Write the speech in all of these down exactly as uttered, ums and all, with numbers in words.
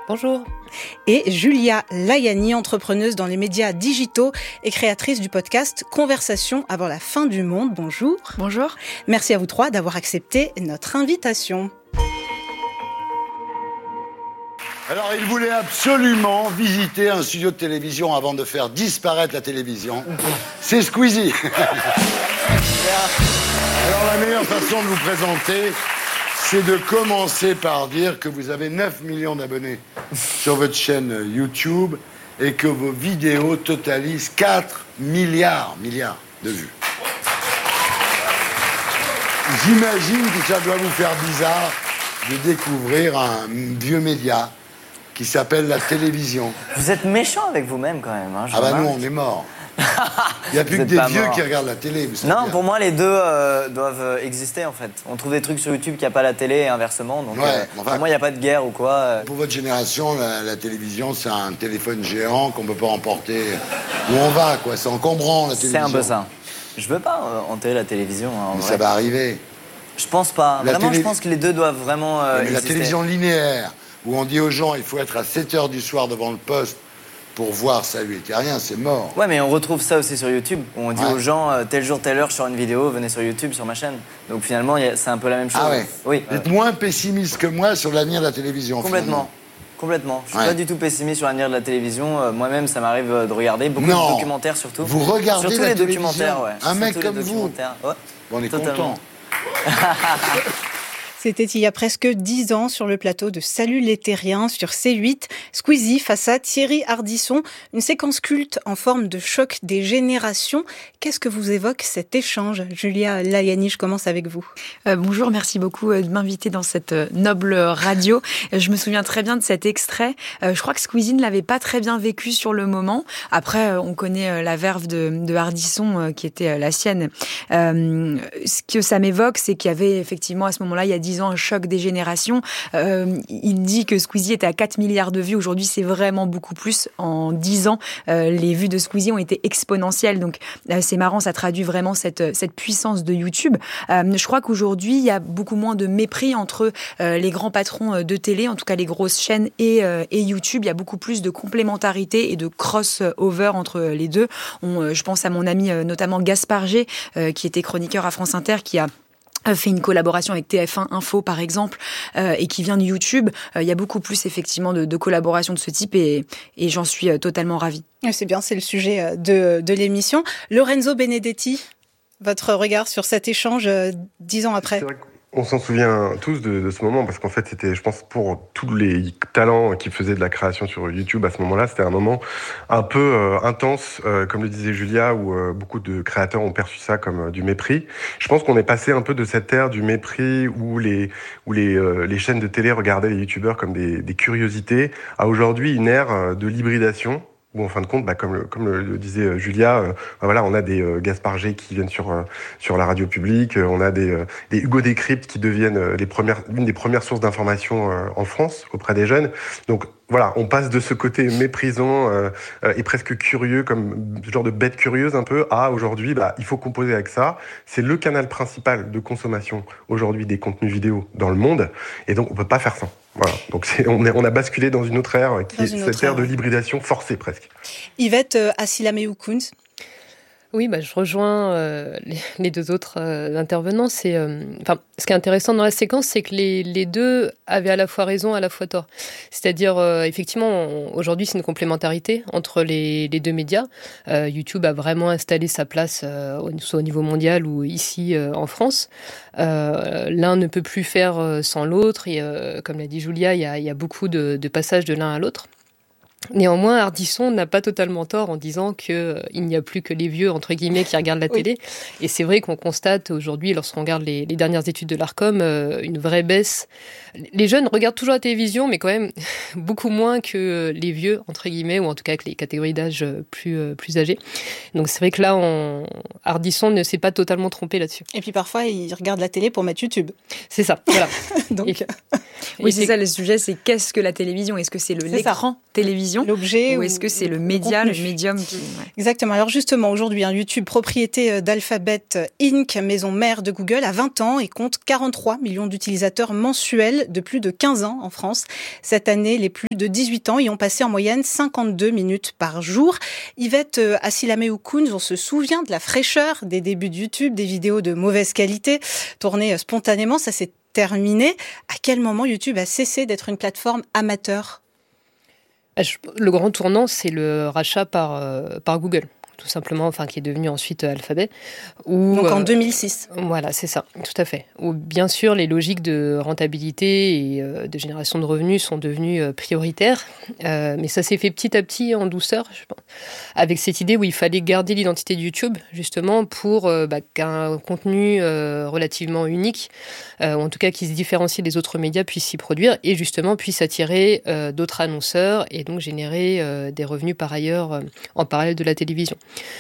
Bonjour. Et Julia Layani, entrepreneuse dans les médias digitaux et créatrice du podcast Conversation avant la fin du monde. Bonjour. Bonjour. Merci à vous trois d'avoir accepté notre invitation. Alors, il voulait absolument visiter un studio de télévision avant de faire disparaître la télévision. C'est Squeezie. Alors, la meilleure façon de vous présenter, c'est de commencer par dire que vous avez neuf millions d'abonnés sur votre chaîne YouTube et que vos vidéos totalisent quatre milliards, milliards de vues. J'imagine que ça doit vous faire bizarre de découvrir un vieux média qui s'appelle la télévision. Vous êtes méchant avec vous-même quand même. Hein, ah bah nous, on est morts. Il n'y a plus que des vieux mort. qui regardent la télé. Non, bien. Pour moi, les deux euh, doivent exister en fait. On trouve des trucs sur YouTube qu'il n'y a pas la télé et inversement. Donc, ouais, euh, enfin, pour moi, il n'y a pas de guerre ou quoi. Pour votre génération, la, la télévision, c'est un téléphone géant qu'on ne peut pas emporter où on va, quoi. C'est encombrant, la télévision. C'est un peu ça. Je veux pas euh, hanter la télévision. Hein, mais vrai. ça va arriver. Je pense pas. La vraiment, télé... je pense que les deux doivent vraiment euh, mais exister. La télévision linéaire, où on dit aux gens il faut être à sept heures du soir devant le poste pour voir Salut les Terriens, c'est mort. Ouais, mais on retrouve ça aussi sur YouTube. Où on dit ouais. aux gens euh, tel jour, telle heure, sur une vidéo, venez sur YouTube, sur ma chaîne. Donc finalement, a... c'est un peu la même chose. Ah ouais. Oui. Vous êtes euh... moins pessimiste que moi sur l'avenir de la télévision. Complètement. Finalement. Complètement. Je suis ouais. pas du tout pessimiste sur l'avenir de la télévision. Euh, moi-même, ça m'arrive de regarder beaucoup non. de documentaires surtout. Vous regardez surtout la les télévision. documentaires, ouais. Un mec surtout comme vous. Ouais. Bon, on est Totalement. content. C'était il y a presque dix ans sur le plateau de Salut les Terriens sur C huit. Squeezie face à Thierry Ardisson. Une séquence culte en forme de choc des générations. Qu'est-ce que vous évoque cet échange? Julia Layani, je commence avec vous. Euh, bonjour, merci beaucoup de m'inviter dans cette noble radio. Je me souviens très bien de cet extrait. Euh, je crois que Squeezie ne l'avait pas très bien vécu sur le moment. Après, on connaît la verve de, de Ardisson euh, qui était la sienne. Euh, ce que ça m'évoque, c'est qu'il y avait effectivement à ce moment-là, il y a dix ans, un choc des générations. Euh, il dit que Squeezie était à quatre milliards de vues. Aujourd'hui, c'est vraiment beaucoup plus. En dix ans, euh, les vues de Squeezie ont été exponentielles. Donc, euh, c'est marrant, ça traduit vraiment cette, cette puissance de YouTube. Euh, je crois qu'aujourd'hui, il y a beaucoup moins de mépris entre euh, les grands patrons de télé, en tout cas les grosses chaînes, et, euh, et YouTube. Il y a beaucoup plus de complémentarité et de cross-over entre les deux. On, euh, je pense à mon ami, euh, notamment Gaspard G, euh, qui était chroniqueur à France Inter, qui a fait une collaboration avec T F un Info, par exemple, euh, et qui vient de YouTube. Il euh, y a beaucoup plus, effectivement, de, de collaborations de ce type et, et j'en suis euh, totalement ravie. C'est bien, c'est le sujet de, de l'émission. Lorenzo Benedetti, votre regard sur cet échange euh, dix ans après? On s'en souvient tous de, de ce moment parce qu'en fait, c'était, je pense, pour tous les talents qui faisaient de la création sur YouTube à ce moment-là, c'était un moment un peu euh, intense, euh, comme le disait Julia, où euh, beaucoup de créateurs ont perçu ça comme euh, du mépris. Je pense qu'on est passé un peu de cette ère du mépris où les où les euh, les chaînes de télé regardaient les youtubeurs comme des, des curiosités à aujourd'hui une ère euh, de l'hybridation. Où en fin de compte, bah, comme, le, comme le, le disait Julia, euh, bah, voilà, on a des euh, Gaspard G qui viennent sur euh, sur la radio publique, euh, on a des, euh, des Hugo Décrypte qui deviennent euh, les premières, l'une des premières sources d'information euh, en France auprès des jeunes. Donc voilà, on passe de ce côté méprisant euh, euh, et presque curieux, comme ce genre de bête curieuse un peu, à aujourd'hui, bah, il faut composer avec ça. C'est le canal principal de consommation aujourd'hui des contenus vidéo dans le monde, et donc on peut pas faire ça. Voilà, donc c'est, on, est, on a basculé dans une autre ère qui dans est cette ère, ère de l'hybridation forcée presque. Yvette euh, Asilameou-Kounz. Oui, bah, je rejoins euh, les, les deux autres euh, intervenants. C'est, euh, enfin, ce qui est intéressant dans la séquence, c'est que les, les deux avaient à la fois raison, à la fois tort. C'est-à-dire, euh, effectivement, on, aujourd'hui, c'est une complémentarité entre les, les deux médias. Euh, YouTube a vraiment installé sa place, euh, soit au niveau mondial ou ici euh, en France. Euh, l'un ne peut plus faire euh, sans l'autre. Et euh, comme l'a dit Julia, il y a, il y a beaucoup de, de passages de l'un à l'autre. Néanmoins, Ardisson n'a pas totalement tort en disant qu'il euh, n'y a plus que les vieux, entre guillemets, qui regardent la télé. Oui. Et c'est vrai qu'on constate aujourd'hui, lorsqu'on regarde les, les dernières études de l'Arcom, euh, une vraie baisse. Les jeunes regardent toujours la télévision, mais quand même beaucoup moins que les vieux, entre guillemets, ou en tout cas avec les catégories d'âge plus, euh, plus âgées. Donc c'est vrai que là, on... Ardisson ne s'est pas totalement trompé là-dessus. Et puis parfois, il regarde la télé pour mettre YouTube. C'est ça, voilà. Donc... Et... Oui, c'est, c'est ça le sujet, c'est qu'est-ce que la télévision? Est-ce que c'est le, c'est l'écran ça. télévision télévision, l'objet ou ou est-ce que c'est le le média, contenu. le médium qui... Ouais. Exactement. Alors justement, aujourd'hui, hein, YouTube, propriété d'Alphabet Incorporated, maison mère de Google, a vingt ans et compte quarante-trois millions d'utilisateurs mensuels de plus de quinze ans en France. Cette année, les plus de dix-huit ans y ont passé en moyenne cinquante-deux minutes par jour. Yvette Assilamé-Oukounz, on se souvient de la fraîcheur des débuts de YouTube, des vidéos de mauvaise qualité, tournées spontanément, ça s'est terminé. À quel moment YouTube a cessé d'être une plateforme amateur ? Le grand tournant, c'est le rachat par, euh, par Google, tout simplement, enfin, qui est devenu ensuite Alphabet. Où, Donc en euh, deux mille six. Voilà, c'est ça, tout à fait. Où bien sûr, les logiques de rentabilité et euh, de génération de revenus sont devenues euh, prioritaires, euh, mais ça s'est fait petit à petit en douceur, je pense, avec cette idée où il fallait garder l'identité de YouTube, justement, pour euh, bah, qu'un contenu euh, relativement unique, euh, ou en tout cas qui se différencie des autres médias, puisse s'y produire et justement puisse attirer euh, d'autres annonceurs et donc générer euh, des revenus par ailleurs euh, en parallèle de la télévision.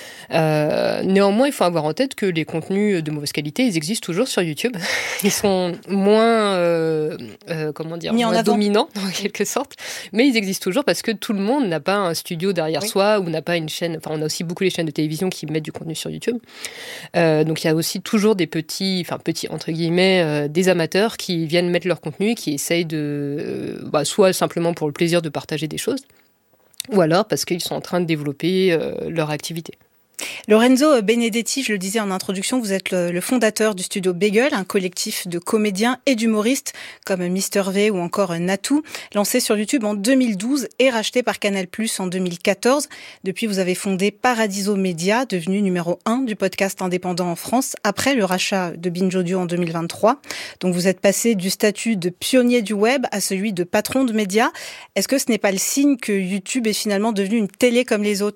Euh, néanmoins, il faut avoir en tête que les contenus de mauvaise qualité, ils existent toujours sur YouTube. Ils sont moins, euh, euh, comment dire, Mis en moins avant. dominants en quelque sorte, mais ils existent toujours parce que tout le monde n'a pas un studio derrière Oui. soi ou n'a pas une chaîne. Enfin, on a aussi beaucoup les chaînes de télévision qui mettent du contenu sur YouTube. Euh, donc, il y a aussi toujours des petits, enfin petits entre guillemets, euh, des amateurs qui viennent mettre leur contenu, qui essayent de, euh, bah, soit simplement pour le plaisir de partager des choses, ou alors parce qu'ils sont en train de développer euh, leur activité. Lorenzo Benedetti, je le disais en introduction, vous êtes le, le fondateur du studio Bagel, un collectif de comédiens et d'humoristes comme Mister V ou encore Natou, lancé sur YouTube en deux mille douze et racheté par Canal plus en deux mille quatorze. Depuis, vous avez fondé Paradiso Media, devenu numéro un du podcast indépendant en France, après le rachat de Binge Audio en deux mille vingt-trois. Donc vous êtes passé du statut de pionnier du web à celui de patron de médias. Est-ce que ce n'est pas le signe que YouTube est finalement devenu une télé comme les autres ?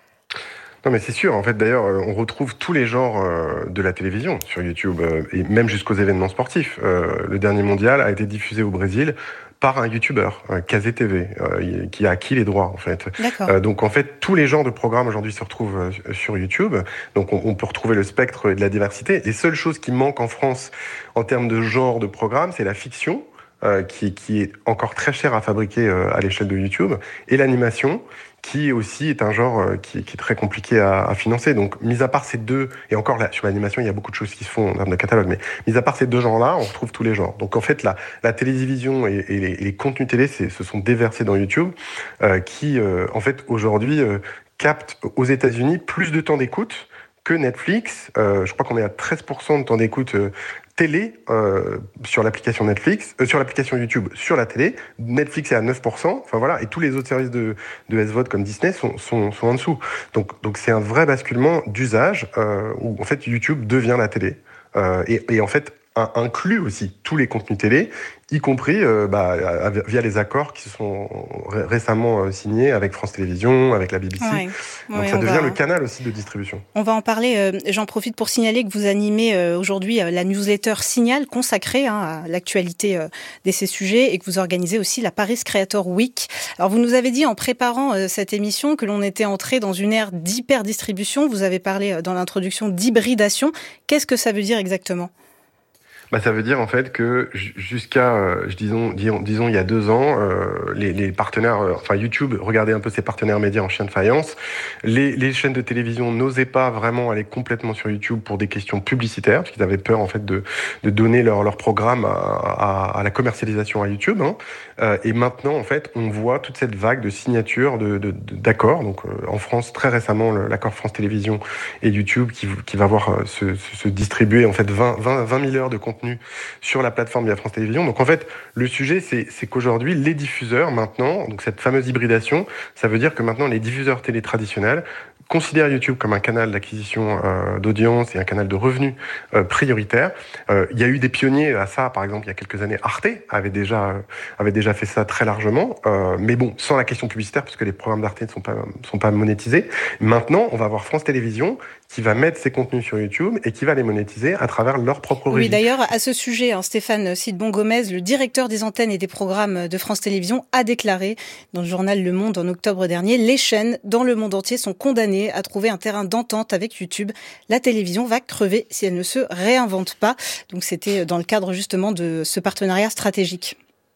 Non mais c'est sûr, en fait d'ailleurs on retrouve tous les genres euh, de la télévision sur YouTube, euh, et même jusqu'aux événements sportifs. Euh, le dernier mondial a été diffusé au Brésil par un youtubeur, un Kazé T V, euh, qui a acquis les droits en fait. Euh, donc en fait tous les genres de programmes aujourd'hui se retrouvent euh, sur YouTube, donc on, on peut retrouver le spectre de la diversité. Les seules choses qui manquent en France en termes de genre de programme, c'est la fiction, euh, qui, qui est encore très chère à fabriquer euh, à l'échelle de YouTube, et l'animation, qui aussi est un genre euh, qui, qui est très compliqué à, à financer. Donc, mis à part ces deux, et encore là, sur l'animation, il y a beaucoup de choses qui se font en termes de catalogue, mais mis à part ces deux genres-là, on retrouve tous les genres. Donc, en fait, la, la télévision et, et, les, et les contenus télé c'est, se sont déversés dans YouTube, euh, qui, euh, en fait, aujourd'hui, euh, captent aux États-Unis plus de temps d'écoute que Netflix. Euh, je crois qu'on est à treize pour cent de temps d'écoute euh, télé euh, sur l'application Netflix, euh, sur l'application YouTube, sur la télé. Netflix est à neuf pour cent. Enfin voilà, et tous les autres services de, de S V O D comme Disney sont, sont, sont en dessous. Donc, donc c'est un vrai basculement d'usage euh, où en fait YouTube devient la télé euh, et, et en fait inclut aussi tous les contenus télé, y compris euh, bah, via les accords qui se sont ré- récemment signés avec France Télévisions, avec la B B C. Ouais, Donc ouais, ça devient va... le canal aussi de distribution. On va en parler. Euh, j'en profite pour signaler que vous animez euh, aujourd'hui euh, la newsletter Signal, consacrée hein, à l'actualité euh, de ces sujets, et que vous organisez aussi la Paris Creator Week. Alors vous nous avez dit en préparant euh, cette émission que l'on était entré dans une ère d'hyper-distribution. Vous avez parlé euh, dans l'introduction d'hybridation. Qu'est-ce que ça veut dire exactement ? Bah, ça veut dire en fait que jusqu'à, euh, disons, disons, disons, il y a deux ans, euh, les, les partenaires, euh, enfin YouTube, regardez un peu ses partenaires médias en chien de faïence. Les, les chaînes de télévision n'osaient pas vraiment aller complètement sur YouTube pour des questions publicitaires, parce qu'ils avaient peur en fait de, de donner leur, leur programme à, à, à la commercialisation à YouTube. Hein. Euh, et maintenant, en fait, on voit toute cette vague de signatures de, de, de, d'accords. Donc, euh, en France, très récemment, le, l'accord France Télévisions et YouTube qui, qui va voir euh, se, se, se distribuer en fait vingt, vingt, vingt mille heures de contenu sur la plateforme via France Télévisions. Donc en fait, le sujet, c'est, c'est qu'aujourd'hui, les diffuseurs, maintenant, donc cette fameuse hybridation, ça veut dire que maintenant, les diffuseurs télé traditionnels considèrent YouTube comme un canal d'acquisition euh, d'audience et un canal de revenus euh, prioritaire. Euh, il y a eu des pionniers à ça, par exemple, il y a quelques années, Arte avait déjà, euh, avait déjà fait ça très largement, euh, mais bon, sans la question publicitaire, parce que les programmes d'Arte ne sont pas, sont pas monétisés. Maintenant, on va avoir France Télévisions qui va mettre ses contenus sur YouTube et qui va les monétiser à travers leur propre régie. Oui, d'ailleurs, à ce sujet, hein, Stéphane Sidbon-Gomez, le directeur des antennes et des programmes de France Télévisions, a déclaré dans le journal Le Monde en octobre dernier, les chaînes dans le monde entier sont condamnées à trouver un terrain d'entente avec YouTube. La télévision va crever si elle ne se réinvente pas. Donc c'était dans le cadre justement de ce partenariat stratégique.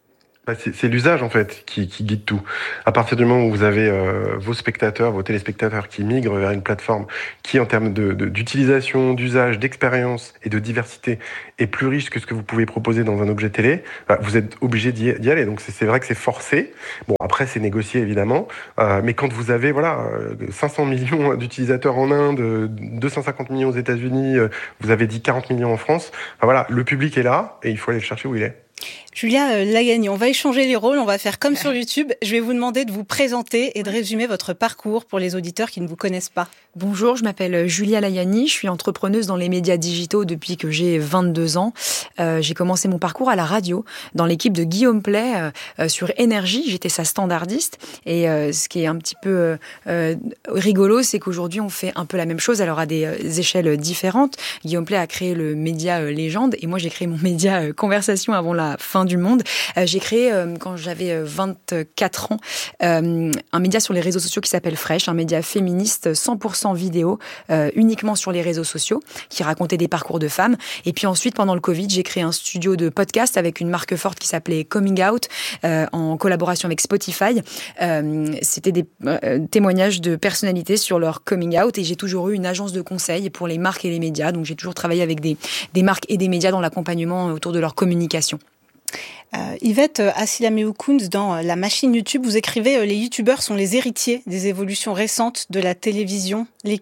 Bah, c'est, c'est l'usage en fait qui, qui guide tout. À partir du moment où vous avez euh, vos spectateurs, vos téléspectateurs qui migrent vers une plateforme qui, en termes de, de, d'utilisation, d'usage, d'expérience et de diversité, est plus riche que ce que vous pouvez proposer dans un objet télé, bah, vous êtes obligé d'y, d'y aller. Donc c'est, c'est vrai que c'est forcé. Bon, après c'est négocié évidemment, euh, mais quand vous avez voilà cinq cents millions d'utilisateurs en Inde, deux cent cinquante millions aux États-Unis, euh, vous avez dit quarante millions en France, bah, voilà, le public est là et il faut aller le chercher où il est. Julia Lagani, on va échanger les rôles, on va faire comme sur YouTube. Je vais vous demander de vous présenter et de résumer votre parcours pour les auditeurs qui ne vous connaissent pas. Bonjour, je m'appelle Julia Lagani, je suis entrepreneuse dans les médias digitaux depuis que j'ai vingt-deux ans. Euh, j'ai commencé mon parcours à la radio, dans l'équipe de Guillaume Play euh, sur Énergie. J'étais sa standardiste et euh, ce qui est un petit peu euh, rigolo, c'est qu'aujourd'hui on fait un peu la même chose, alors à des euh, échelles différentes. Guillaume Play a créé le média euh, Légende et moi j'ai créé mon média euh, Conversation avant la fin du monde. Euh, j'ai créé, euh, quand j'avais vingt-quatre ans, euh, un média sur les réseaux sociaux qui s'appelle Fresh, un média féministe cent pour cent vidéo, euh, uniquement sur les réseaux sociaux, qui racontait des parcours de femmes. Et puis ensuite, pendant le Covid, j'ai créé un studio de podcast avec une marque forte qui s'appelait Coming Out, euh, en collaboration avec Spotify. Euh, c'était des euh, témoignages de personnalités sur leur coming out et j'ai toujours eu une agence de conseil pour les marques et les médias. Donc j'ai toujours travaillé avec des, des marques et des médias dans l'accompagnement autour de leur communication. Euh, Yvette Asilameou-Kounz, dans La Machine YouTube, vous écrivez euh, « Les youtubeurs sont les héritiers des évolutions récentes de la télévision ». Lesquels ?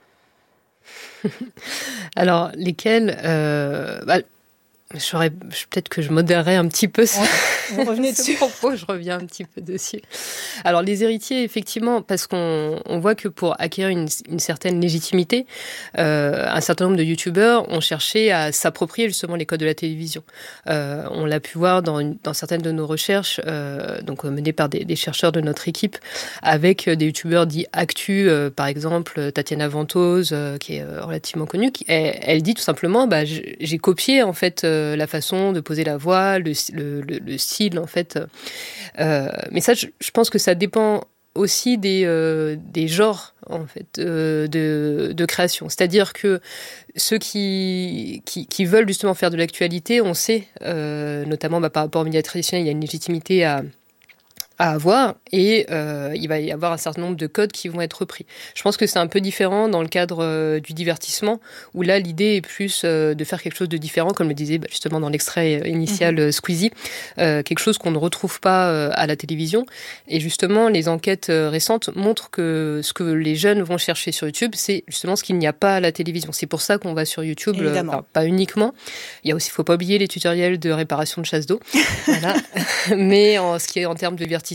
Alors, lesquels euh, bah, j'aurais, peut-être que je modérerais un petit peu ce, vous revenez dessus. propos, je reviens un petit peu dessus. Alors, les héritiers, effectivement, parce qu'on on voit que pour acquérir une, une certaine légitimité, euh, un certain nombre de youtubeurs ont cherché à s'approprier justement les codes de la télévision. Euh, on l'a pu voir dans, une, dans certaines de nos recherches, euh, donc menées par des, des chercheurs de notre équipe, avec des youtubeurs dits actus, euh, par exemple Tatiana Ventose, euh, qui est euh, relativement connue. Qui, elle, elle dit tout simplement, bah, j'ai copié en fait euh, la façon de poser la voix, le, le, le, le style en fait. Euh, mais ça, je, je pense que ça dépend aussi des, euh, des genres en fait euh, de, de création. C'est-à-dire que ceux qui, qui, qui veulent justement faire de l'actualité, on sait, euh, notamment bah, par rapport aux médias traditionnels, il y a une légitimité à à avoir et euh, il va y avoir un certain nombre de codes qui vont être repris. Je pense que c'est un peu différent dans le cadre euh, du divertissement où là l'idée est plus euh, de faire quelque chose de différent, comme le disait bah, justement dans l'extrait initial mmh. Squeezie, euh, quelque chose qu'on ne retrouve pas euh, à la télévision. Et justement les enquêtes euh, récentes montrent que ce que les jeunes vont chercher sur YouTube, c'est justement ce qu'il n'y a pas à la télévision. C'est pour ça qu'on va sur YouTube, euh, enfin, pas uniquement. Il y a aussi, faut pas oublier les tutoriels de réparation de chasse d'eau. Voilà. Mais en ce qui est en termes de divertissement,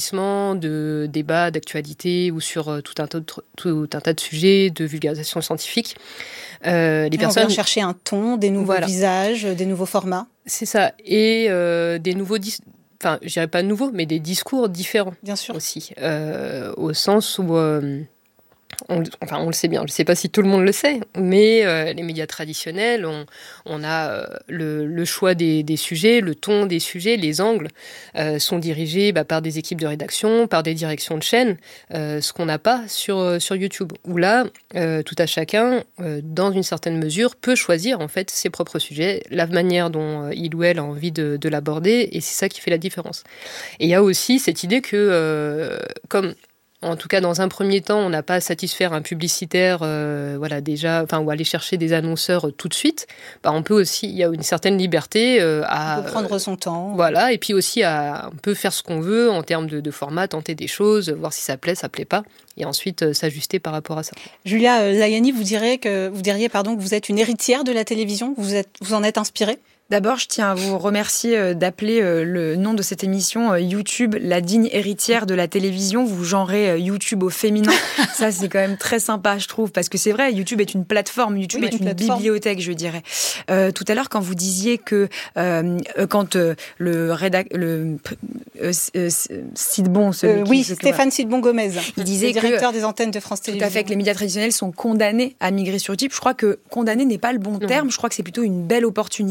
de débats, d'actualité ou sur euh, tout, un tas de, tout un tas de sujets, de vulgarisation scientifique. Euh, les et personnes on vient chercher un ton, des nouveaux voilà. visages, des nouveaux formats. C'est ça. Et euh, des nouveaux... Dis- enfin, je dirais pas nouveaux, mais des discours différents. Bien sûr. Aussi. Euh, au sens où... Euh, On, enfin, on le sait bien, je ne sais pas si tout le monde le sait, mais euh, les médias traditionnels, on, on a euh, le, le choix des, des sujets, le ton des sujets, les angles euh, sont dirigés bah, par des équipes de rédaction, par des directions de chaîne, euh, ce qu'on n'a pas sur, sur YouTube, où là, euh, tout à chacun, euh, dans une certaine mesure, peut choisir en fait ses propres sujets, la manière dont euh, il ou elle a envie de, de l'aborder, et c'est ça qui fait la différence. Et il y a aussi cette idée que, euh, comme... En tout cas, dans un premier temps, on n'a pas à satisfaire un publicitaire, euh, voilà, déjà, enfin, ou aller chercher des annonceurs euh, tout de suite. Bah, on peut aussi, il y a une certaine liberté euh, à on peut prendre son temps. Voilà, et puis aussi à, on peut faire ce qu'on veut en termes de, de format, tenter des choses, voir si ça plaît, ça plaît pas, et ensuite euh, s'ajuster par rapport à ça. Julia euh, Lagani, vous diriez que vous diriez, pardon, que vous êtes une héritière de la télévision. Vous êtes, vous en êtes inspirée? D'abord, je tiens à vous remercier d'appeler le nom de cette émission YouTube la digne héritière de la télévision. Vous genrez YouTube au féminin. Ça, c'est quand même très sympa, je trouve, parce que c'est vrai, YouTube est une plateforme, YouTube oui, est une, une bibliothèque, je dirais. Euh, tout à l'heure, quand vous disiez que euh, quand euh, le rédac, le euh, euh, Sidbon, celui euh, qui oui, Stéphane Sidbon-Gomez, il disait le directeur que, des antennes de France Télévisions. Tout à fait, que les médias traditionnels sont condamnés à migrer sur YouTube. Je crois que condamner n'est pas le bon non. terme. Je crois que c'est plutôt une belle opportunité.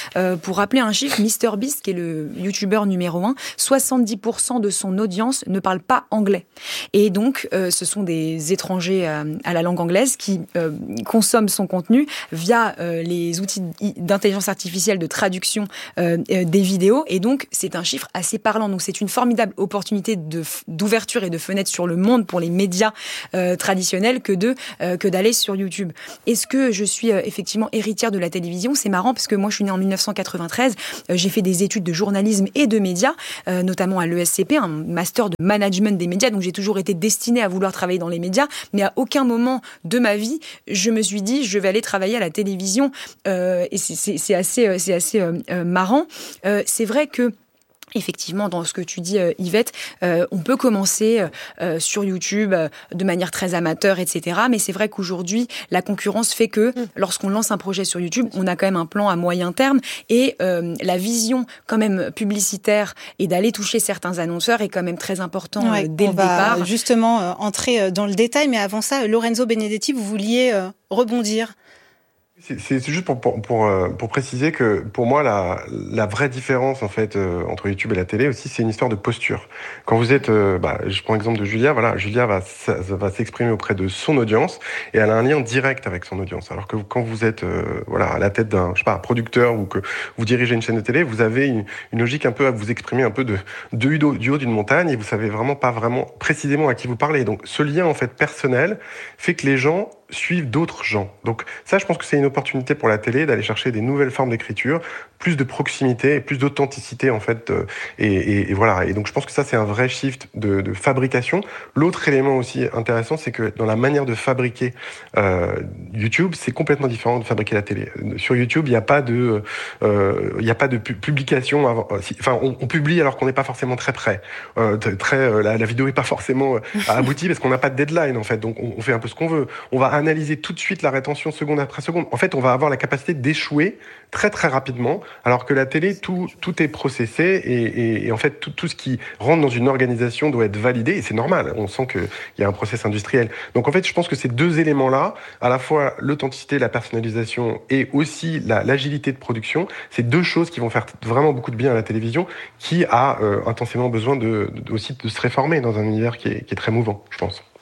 Euh, pour rappeler un chiffre, MrBeast, qui est le youtubeur numéro un, soixante-dix pour cent de son audience ne parle pas anglais. Et donc, euh, ce sont des étrangers à, à la langue anglaise qui euh, consomment son contenu via euh, les outils d'intelligence artificielle de traduction euh, euh, des vidéos. Et donc, c'est un chiffre assez parlant. Donc, c'est une formidable opportunité de, d'ouverture et de fenêtre sur le monde pour les médias euh, traditionnels que, de, euh, que d'aller sur YouTube. Est-ce que je suis euh, effectivement héritière de la télévision ? C'est marrant parce que moi, je suis née en dix-neuf cent quatre-vingt-treize. Euh, j'ai fait des études de journalisme et de médias, euh, notamment à l'E S C P, un master de management des médias. Donc, j'ai toujours été destinée à vouloir travailler dans les médias. Mais à aucun moment de ma vie, je me suis dit, je vais aller travailler à la télévision. Euh, et c'est, c'est, c'est assez, c'est assez euh, euh, marrant. Euh, c'est vrai que effectivement, dans ce que tu dis, euh, Yvette, euh, on peut commencer euh, sur YouTube euh, de manière très amateur, et cetera. Mais c'est vrai qu'aujourd'hui, la concurrence fait que mmh. lorsqu'on lance un projet sur YouTube, on a quand même un plan à moyen terme et euh, la vision quand même publicitaire et d'aller toucher certains annonceurs est quand même très important ouais, euh, dès on le va départ. Justement, euh, entrer dans le détail, mais avant ça, Lorenzo Benedetti, vous vouliez euh, rebondir. C'est, c'est juste pour, pour, pour, pour préciser que pour moi, la, la vraie différence en fait euh, entre YouTube et la télé aussi, c'est une histoire de posture. Quand vous êtes, euh, bah, je prends l'exemple de Julia, voilà, Julia va, va s'exprimer auprès de son audience et elle a un lien direct avec son audience. Alors que quand vous êtes euh, voilà, à la tête d'un je sais pas, un producteur ou que vous dirigez une chaîne de télé, vous avez une, une logique un peu à vous exprimer un peu de, de du haut d'une montagne et vous savez vraiment pas vraiment précisément à qui vous parlez. Donc ce lien en fait personnel fait que les gens suivent d'autres gens. Donc ça, je pense que c'est une opportunité pour la télé d'aller chercher des nouvelles formes d'écriture, plus de proximité, plus d'authenticité en fait. Euh, et, et, et voilà. Et donc je pense que ça, c'est un vrai shift de, de fabrication. L'autre élément aussi intéressant, c'est que dans la manière de fabriquer euh, YouTube, c'est complètement différent de fabriquer la télé. Sur YouTube, il n'y a pas de, euh, il n'y a pas de pu- publication. Avant, enfin, on, on publie alors qu'on n'est pas forcément très prêt. Euh, très, euh, la, la vidéo n'est pas forcément aboutie parce qu'on n'a pas de deadline en fait. Donc on, on fait un peu ce qu'on veut. On va analyser tout de suite la rétention seconde après seconde. En fait, on va avoir la capacité d'échouer très très rapidement, alors que la télé, tout, tout est processé et, et, et en fait, tout, tout ce qui rentre dans une organisation doit être validé et c'est normal. On sent qu'il y a un process industriel. Donc en fait, je pense que ces deux éléments-là, à la fois l'authenticité, la personnalisation et aussi la, l'agilité de production, c'est deux choses qui vont faire vraiment beaucoup de bien à la télévision qui a euh, intensément besoin de, de, aussi de se réformer dans un univers qui est, qui est très mouvant, je pense.